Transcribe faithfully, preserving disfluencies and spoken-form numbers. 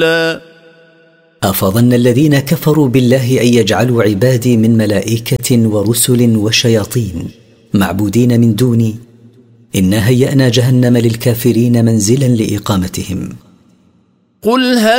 أفظن الذين كفروا بالله أن يجعلوا عبادي من ملائكة ورسل وشياطين معبودين من دوني؟ إنا هيأنا جهنم للكافرين منزلا لإقامتهم. قل هل